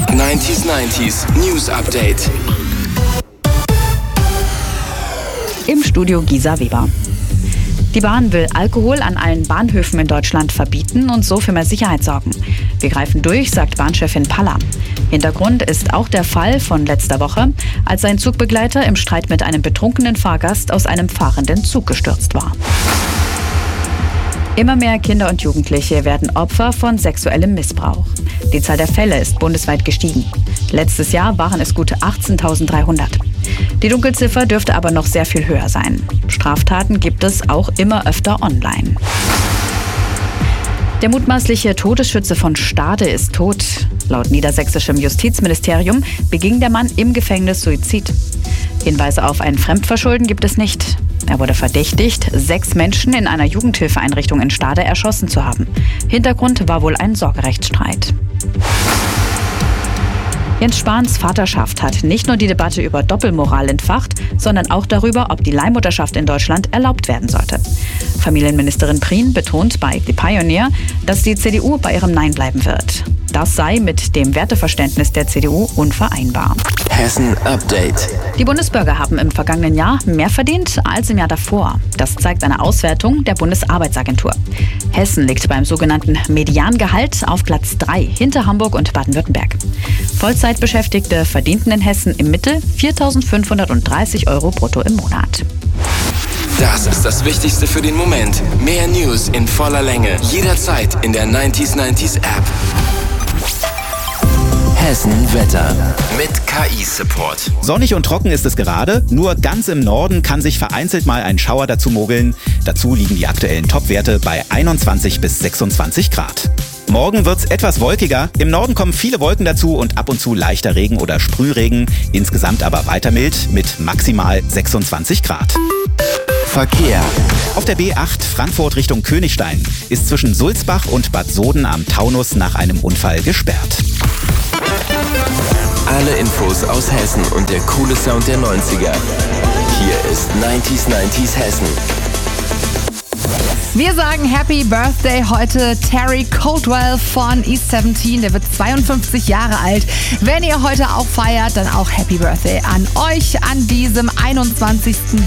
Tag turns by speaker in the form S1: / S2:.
S1: 90s News Update.
S2: Im Studio Gisa Weber. Die Bahn will Alkohol an allen Bahnhöfen in Deutschland verbieten und so für mehr Sicherheit sorgen. Wir greifen durch, sagt Bahnchefin Palla. Hintergrund ist auch der Fall von letzter Woche, als ein Zugbegleiter im Streit mit einem betrunkenen Fahrgast aus einem fahrenden Zug gestürzt war. Immer mehr Kinder und Jugendliche werden Opfer von sexuellem Missbrauch. Die Zahl der Fälle ist bundesweit gestiegen. Letztes Jahr waren es gut 18.300. Die Dunkelziffer dürfte aber noch sehr viel höher sein. Straftaten gibt es auch immer öfter online. Der mutmaßliche Todesschütze von Stade ist tot. Laut niedersächsischem Justizministerium beging der Mann im Gefängnis Suizid. Hinweise auf ein Fremdverschulden gibt es nicht. Er wurde verdächtigt, 6 Menschen in einer Jugendhilfeeinrichtung in Stade erschossen zu haben. Hintergrund war wohl ein Sorgerechtsstreit. Jens Spahns Vaterschaft hat nicht nur die Debatte über Doppelmoral entfacht, sondern auch darüber, ob die Leihmutterschaft in Deutschland erlaubt werden sollte. Familienministerin Prien betont bei The Pioneer, dass die CDU bei ihrem Nein bleiben wird. Das sei mit dem Werteverständnis der CDU unvereinbar.
S1: Hessen Update.
S2: Die Bundesbürger haben im vergangenen Jahr mehr verdient als im Jahr davor. Das zeigt eine Auswertung der Bundesarbeitsagentur. Hessen liegt beim sogenannten Mediangehalt auf Platz 3 hinter Hamburg und Baden-Württemberg. Vollzeitbeschäftigte verdienten in Hessen im Mittel 4.530 € brutto im Monat.
S1: Das ist das Wichtigste für den Moment. Mehr News in voller Länge. Jederzeit in der 90s App. Hessen Wetter mit KI-Support.
S3: Sonnig und trocken ist es gerade, nur ganz im Norden kann sich vereinzelt mal ein Schauer dazu mogeln. Dazu liegen die aktuellen Topwerte bei 21 bis 26 Grad. Morgen wird's etwas wolkiger. Im Norden kommen viele Wolken dazu und ab und zu leichter Regen oder Sprühregen. Insgesamt aber weiter mild mit maximal 26 Grad.
S1: Verkehr.
S3: Auf der B8 Frankfurt Richtung Königstein ist zwischen Sulzbach und Bad Soden am Taunus nach einem Unfall gesperrt.
S1: Alle Infos aus Hessen und der coole Sound der 90er. Hier ist 90s Hessen.
S4: Wir sagen Happy Birthday heute Terry Coldwell von East 17. Der wird 52 Jahre alt. Wenn ihr heute auch feiert, dann auch Happy Birthday an euch an diesem 21.